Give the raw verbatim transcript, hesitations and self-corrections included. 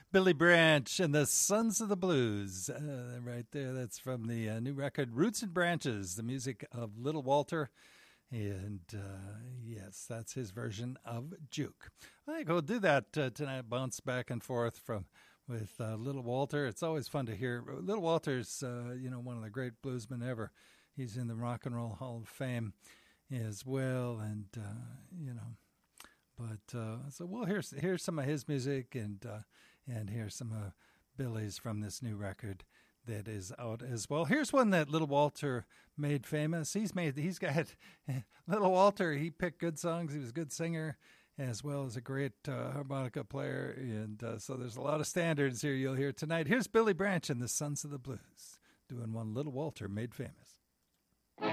Billy Branch and the Sons of the Blues. Uh, right there, that's from the uh, new record, Roots and Branches, the music of Little Walter. And uh, yes, that's his version of Juke. I think we'll do that uh, tonight, bounce back and forth from with uh, Little Walter. It's always fun to hear. Little Walter's, uh, you know, one of the great bluesmen ever. He's in the Rock and Roll Hall of Fame as well, and, uh, you know, but uh, so we'll hear, hear some of his music and, uh, and hear some of Billy's from this new record that is out as well. Here's one that Little Walter made famous. He's made, he's got, Little Walter, he picked good songs. He was a good singer as well as a great uh, harmonica player. And uh, so there's a lot of standards here you'll hear tonight. Here's Billy Branch and the Sons of the Blues doing one Little Walter made famous.